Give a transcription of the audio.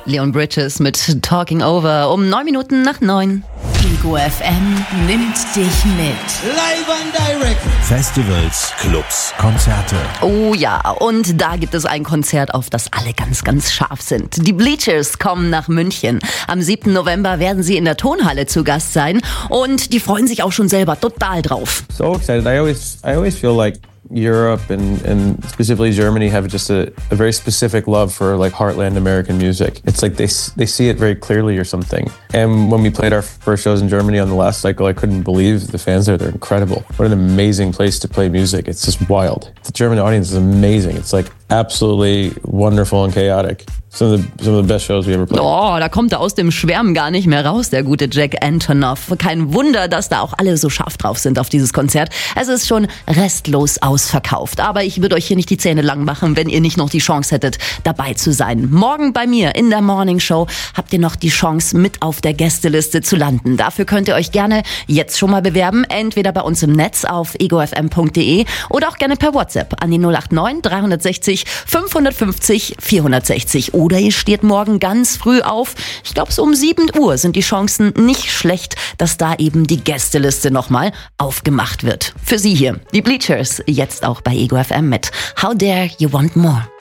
Leon Bridges mit Talking Over um 9:09. Ego FM nimmt dich mit. Live and direct. Festivals, Clubs, Konzerte. Oh ja, und da gibt es ein Konzert, auf das alle ganz, ganz scharf sind. Die Bleachers kommen nach München. Am 7. November werden sie in der Tonhalle zu Gast sein und die freuen sich auch schon selber total drauf. So excited. I always feel like Europe and specifically Germany have just a very specific love for like heartland American music. It's like they see it very clearly or something. And when we played our first shows in Germany on the last cycle, I couldn't believe the fans there. They're incredible. What an amazing place to play music. It's just wild. The German audience is amazing. It's like absolutely wonderful and chaotic. Some of the best shows we ever played. Oh, da kommt er aus dem Schwärmen gar nicht mehr raus, der gute Jack Antonoff. Kein Wunder, dass da auch alle so scharf drauf sind auf dieses Konzert. Es ist schon restlos ausverkauft. Aber ich würde euch hier nicht die Zähne lang machen, wenn ihr nicht noch die Chance hättet, dabei zu sein. Morgen bei mir in der Morning Show habt ihr noch die Chance, mit auf der Gästeliste zu landen. Dafür könnt ihr euch gerne jetzt schon mal bewerben. Entweder bei uns im Netz auf egofm.de oder auch gerne per WhatsApp an die 089 360 550 460. Oder ihr steht morgen ganz früh auf. Ich glaube, so um 7 Uhr sind die Chancen nicht schlecht, dass da eben die Gästeliste nochmal aufgemacht wird. Für Sie hier, die Bleachers, jetzt auch bei Ego FM mit How Dare You Want More.